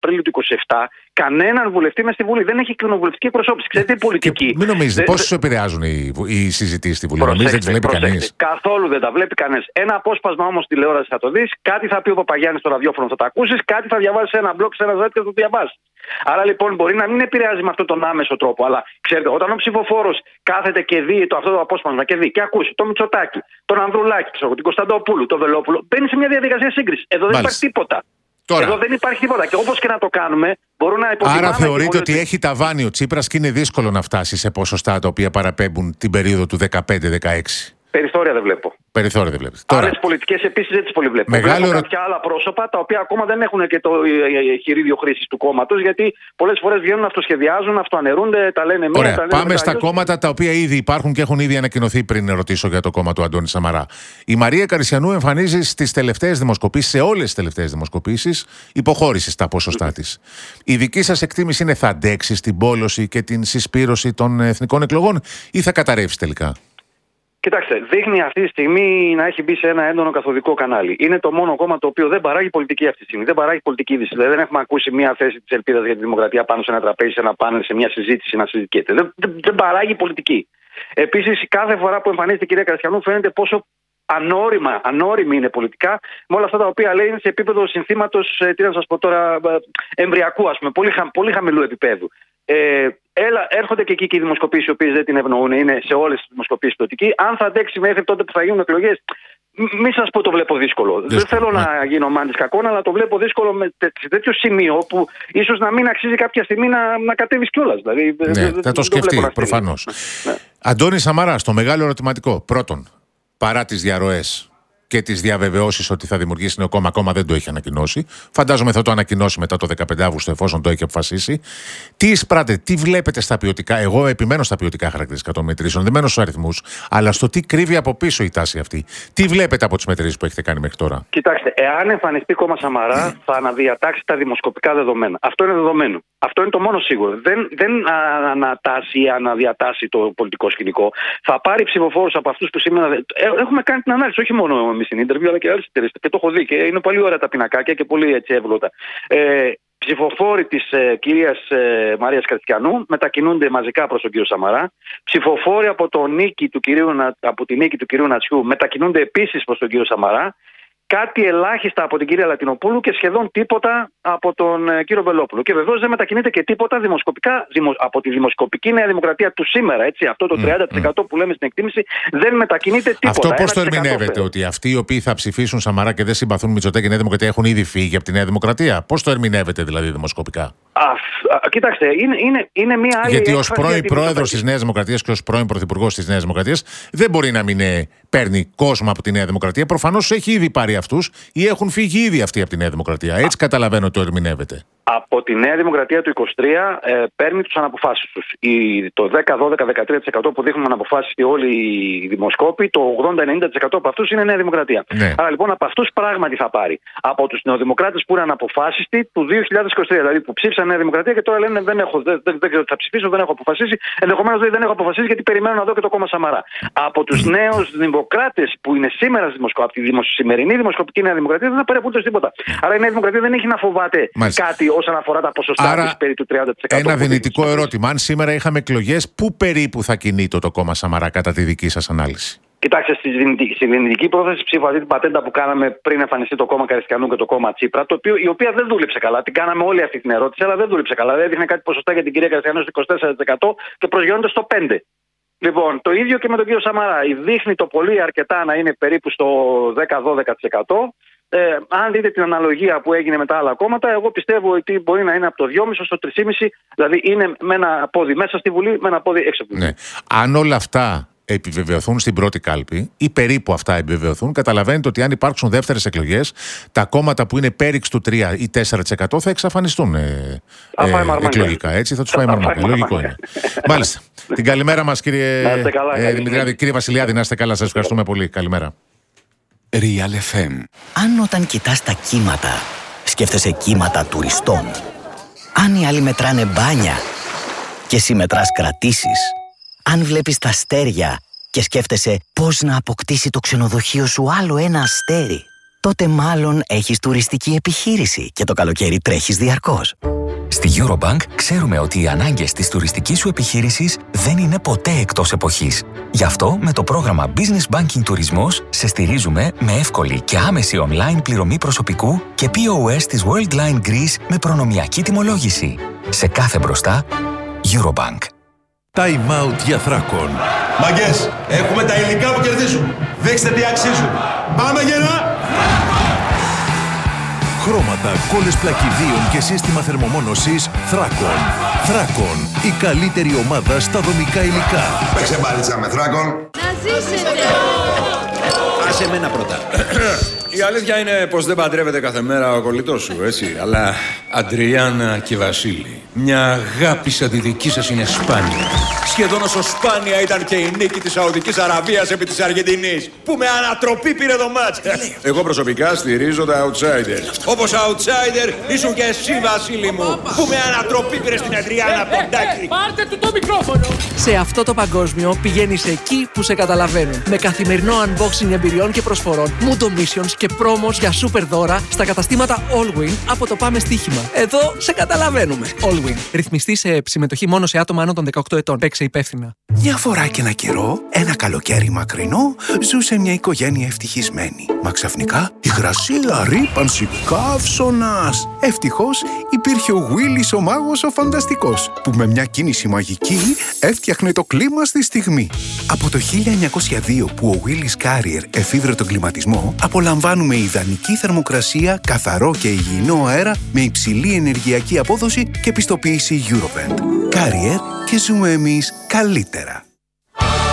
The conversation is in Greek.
Απρίλιο του 27 κανέναν βουλευτή μες στη Βουλή. Δεν έχει κοινοβουλευτική εκπροσώπηση. Ξέρετε, η πολιτική. Μην νομίζετε, πώς σου επηρεάζουν οι συζητήσεις στη Βουλή? Νομίζετε, δεν τις βλέπει κανείς? Καθόλου δεν τα βλέπει κανείς. Ένα απόσπασμα όμως στη τηλεόραση θα το δεις, κάτι θα πει ο Παπαγιάννης στο ραδιόφωνο, θα το ακούσεις, κάτι θα διαβάσεις σε ένα blog, σε ένα site και θα το διαβάσεις. Άρα λοιπόν μπορεί να μην επηρεάζει με αυτόν τον άμεσο τρόπο, αλλά ξέρετε, όταν ο ψηφοφόρος κάθεται και δει αυτό το απόσπασμα και δει και ακούσει τον Μητσοτάκη, τον Ανδρουλάκη, την Κωνσταντοπούλου, τον Βελόπουλο, μπαίνει σε μια διαδικασία σύγκριση. Εδώ δεν υπάρχει τίποτα. Τώρα. Εδώ δεν υπάρχει τίποτα. Και όπως και να το κάνουμε, μπορούν να υποτιμάμε. Άρα θεωρείτε ότι έχει ταβάνει ο Τσίπρας και είναι δύσκολο να φτάσει σε ποσοστά τα οποία παραπέμπουν την περίοδο του 15-16? Περιθώρια δεν βλέπω. Περιθώρια δεν βλέπω. Άλλες πολιτικές επίσης δεν τις πολύ βλέπω. Βλέπω κάποια άλλα πρόσωπα τα οποία ακόμα δεν έχουν και το χειρίδιο χρήσης του κόμματος, γιατί πολλές φορές βγαίνουν, αυτοσχεδιάζουν, αυτοαναιρούνται, τα λένε μία. Ωραία. Πάμε στα κόμματα τα οποία ήδη υπάρχουν και έχουν ήδη ανακοινωθεί πριν ρωτήσω για το κόμμα του Αντώνη Σαμαρά. Η Μαρία Καρισιανού εμφανίζει στις τελευταίες δημοσκοπήσεις, σε όλες τις τελευταίες δημοσκοπήσεις, υποχώρηση στα ποσοστά της. Η δική σας εκτίμηση είναι θα αντέξει στην πόλωση και την συσπήρωση των εθνικών εκλογών ή θα καταρρεύσει τελικά? Κοιτάξτε, δείχνει αυτή τη στιγμή να έχει μπει σε ένα έντονο καθοδικό κανάλι. Είναι το μόνο κόμμα το οποίο δεν παράγει πολιτική αυτή τη στιγμή. Δεν παράγει πολιτική είδηση. Δηλαδή, δεν έχουμε ακούσει μια θέση της ελπίδας για τη δημοκρατία πάνω σε ένα τραπέζι, σε ένα πάνελ, σε μια συζήτηση να συζητιέται. Δεν παράγει πολιτική. Επίσης, κάθε φορά που εμφανίζεται η κυρία Καρισιανού, φαίνεται πόσο ανώριμη είναι πολιτικά, με όλα αυτά τα οποία λέει είναι σε επίπεδο συνθήματος, τι να σας πω τώρα, εμβριακού, ας πούμε, πολύ χαμηλού επίπεδου. Έρχονται και εκεί και οι δημοσκοπήσεις, οι οποίες δεν την ευνοούν, είναι σε όλες τις δημοσκοπήσεις ποιοτικοί. Αν θα αντέξει μέχρι τότε που θα γίνουν εκλογές, μην σας πω το βλέπω δύσκολο. Δεν θέλω να γίνω μάντης κακόν, αλλά το βλέπω δύσκολο σε τέτοιο σημείο που ίσως να μην αξίζει κάποια στιγμή να κατέβεις κιόλας. Δηλαδή, θα το σκεφτεί προφανώς. Ναι. Αντώνη Σαμαρά, το μεγάλο ερωτηματικό. Πρώτον, παρά τις διαρροές και τις διαβεβαιώσεις ότι θα δημιουργήσει νέο κόμμα, ακόμα δεν το έχει ανακοινώσει. Φαντάζομαι θα το ανακοινώσει μετά το 15 Αύγουστο, εφόσον το έχει αποφασίσει. Τι εισπράττει, τι βλέπετε στα ποιοτικά? Εγώ επιμένω στα ποιοτικά χαρακτηριστικά των μετρήσεων, δεν μένω στους αριθμούς, αλλά στο τι κρύβει από πίσω η τάση αυτή. Τι βλέπετε από τις μετρήσεις που έχετε κάνει μέχρι τώρα? Κοιτάξτε, εάν εμφανιστεί κόμμα Σαμαρά, θα αναδιατάξει τα δημοσκοπικά δεδομένα. Αυτό είναι δεδομένο. Αυτό είναι το μόνο σίγουρο. Δεν ανατάσσει ή αναδιατάσσει το πολιτικό σκηνικό. Θα πάρει ψηφοφόρους από αυτούς που σήμερα. Έχουμε κάνει την ανάλυση, όχι μόνο εμείς στην interview, αλλά και άλλες εταιρείες. Και το έχω δει και είναι πολύ ωραία τα πινακάκια και πολύ έτσι εύγλωτα. Ψηφοφόροι της κυρίας Μαρίας Καρισιανού μετακινούνται μαζικά προς τον κύριο Σαμαρά. Ψηφοφόροι από τη νίκη του κυρίου Νατσιού μετακινούνται επίσης προς τον κύριο Σαμαρά. Κάτι ελάχιστα από την κυρία Λατινοπούλου και σχεδόν τίποτα από τον κύριο Βελόπουλο. Και βεβαίως δεν μετακινείται και τίποτα δημοσκοπικά από τη δημοσκοπική Νέα Δημοκρατία του σήμερα. Έτσι, αυτό το 30% που λέμε στην εκτίμηση δεν μετακινείται τίποτα. Αυτό πώς το ερμηνεύετε, ότι αυτοί οι οποίοι θα ψηφίσουν Σαμαρά και δεν συμπαθούν Μητσοτάκη και Νέα Δημοκρατία έχουν ήδη φύγει από τη Νέα Δημοκρατία? Πώς το ερμηνεύετε δηλαδή δημοσκοπικά? Κοιτάξτε, είναι μια άλλη. Γιατί ως πρώην πρόεδρος της Νέας Δημοκρατίας και ως πρώην πρωθυπουργός της Νέας Δημοκρατίας δεν μπορεί να μην παίρνει κόσμο από τη Νέα Δημοκρατία. Προφανώς έχει ήδη πάρει αυτούς ή έχουν φύγει ήδη αυτοί από τη Νέα Δημοκρατία. Έτσι καταλαβαίνω ότι το ερμηνεύετε. Από τη Νέα Δημοκρατία του 23 παίρνει τους αναποφάσεις τους. Το 10, 12, 13% που δείχνουν αναποφάσεις και όλοι οι δημοσκόποι, το 80-90% από αυτούς είναι Νέα Δημοκρατία. Ναι. Άρα λοιπόν από αυτούς πράγματι θα πάρει. Από τους νεοδημοκράτες που είναι αναποφάσιστοι του 2023, δηλαδή που ψήφισαν Νέα Δημοκρατία και τώρα λένε δεν ξέρω τι θα ψηφίσω, δεν έχω αποφασίσει. Ενδεχομένως δεν έχω αποφασίσει γιατί περιμένω να δω και το κόμμα Σαμαρά. Από τους νέους δημοκράτες που είναι σήμερα από τη σημερινή δημοσκοπική Νέα Δημοκρατία δεν θα πάρει απολύτως τίποτα. Άρα η Νέα Δημοκρατία δεν έχει να φοβάται κάτι όσον αφορά τα ποσοστά της περί του 30%. Ένα δυνητικό ερώτημα. Αν σήμερα είχαμε εκλογές, πού περίπου θα κινείται το κόμμα Σαμαρά κατά τη δική σας ανάλυση? Κοιτάξτε, στη δυνητική πρόθεση ψήφου, αυτή την πατέντα που κάναμε πριν εμφανιστεί το κόμμα Καρισιανού και το κόμμα Τσίπρα, η οποία δεν δούλεψε καλά. Την κάναμε όλη αυτή την ερώτηση, αλλά δεν δούλεψε καλά. Δεν έδειχνε κάτι ποσοστά για την κυρία Καρισιανού στο 24% και προσγειώνεται στο 5%. Λοιπόν, το ίδιο και με τον κύριο Σαμαρά. Δείχνει το πολύ αρκετά να είναι περίπου στο 10-12%. Αν δείτε την αναλογία που έγινε με τα άλλα κόμματα, εγώ πιστεύω ότι μπορεί να είναι από το 2,5% στο 3,5%. Δηλαδή είναι με ένα πόδι μέσα στη Βουλή, με ένα πόδι έξω από τη Βουλή. Ναι. Αν όλα αυτά επιβεβαιωθούν στην πρώτη κάλπη ή περίπου αυτά επιβεβαιωθούν, καταλαβαίνετε ότι αν υπάρξουν δεύτερες εκλογές, τα κόμματα που είναι πέριξ του 3 ή 4% θα εξαφανιστούν εκλογικά. Έτσι θα τους φάει μαρμάκα. Λογικό είναι. Μάλιστα. Την καλημέρα μας, κύριε Δημητριάδη. Κύριε Βασιλιάδη, να είστε καλά. Σας ευχαριστούμε πολύ. Καλημέρα. Real FM. Αν όταν κοιτάς τα κύματα, σκέφτεσαι κύματα τουριστών. Αν οι άλλοι μετράνε μπάνια και εσύ μετράς κρατήσεις. Αν βλέπεις τα αστέρια και σκέφτεσαι πώς να αποκτήσει το ξενοδοχείο σου άλλο ένα αστέρι. τότε μάλλον έχεις τουριστική επιχείρηση και το καλοκαίρι τρέχεις διαρκώς. Στη Eurobank ξέρουμε ότι οι ανάγκες της τουριστικής σου επιχείρησης δεν είναι ποτέ εκτός εποχής. Γι' αυτό με το πρόγραμμα Business Banking Τουρισμός σε στηρίζουμε με εύκολη και άμεση online πληρωμή προσωπικού και POS της Worldline Greece με προνομιακή τιμολόγηση. Σε κάθε μπροστά, Eurobank. Time out για Θράκον. Μαγκές, έχουμε τα υλικά που κερδίζουν. Δείξτε τι αξίζουν. Πάμε γερά! Χρώματα, κόλλες πλακιδίων και σύστημα θερμομόνωσης Θράκον. Θράκον, η καλύτερη ομάδα στα δομικά υλικά. Παίξε μπάλιτσα με Θράκον. Να ζήσετε! Άσε εμένα πρώτα. Η αλήθεια είναι πως δεν παντρεύεται κάθε μέρα ο κολλητός σου, έτσι. Αλλά Αντριάννα και Βασίλη, μια αγάπη σαν τη δική σας είναι σπάνια. Σχεδόν όσο σπάνια ήταν και η νίκη της Σαουδικής Αραβίας επί της Αργεντινής, που με ανατροπή πήρε το μάτς. Εγώ προσωπικά στηρίζω τα outsiders. Όπως outsider ήσουν και εσύ, Βασίλη μου, που με ανατροπή πήρε στην Αντριάννα από τον Τάκη. Πάρτε του το μικρόφωνο! Σε αυτό το παγκόσμιο πηγαίνεις εκεί που σε καταλαβαίνουν. Με καθημερινό unboxing εμπειριών και προσφορών, Mundo Missions και πρόμος για super δώρα στα καταστήματα Allwin από το Πάμε Στοίχημα. Εδώ σε καταλαβαίνουμε. Allwin. Ρυθμιστή σε συμμετοχή μόνο σε άτομα άνω των 18 ετών. Παίξε υπεύθυνα. Μια φορά και ένα καιρό, ένα καλοκαίρι μακρινό, ζούσε μια οικογένεια ευτυχισμένη. Μα ξαφνικά, υγρασία, ρύπανση, καύσωνας. Ευτυχώς υπήρχε ο Γουίλις ο μάγος ο φανταστικός, που με μια κίνηση μαγική έφτιαχνε το κλίμα στη στιγμή. Από το 1902 που ο Willis Carrier εφήβρε τον κλιματισμό, απολαμβάνουμε ιδανική θερμοκρασία, καθαρό και υγιεινό αέρα με υψηλή ενεργειακή απόδοση και πιστοποίηση Eurovent. Carrier, και ζούμε εμείς καλύτερα.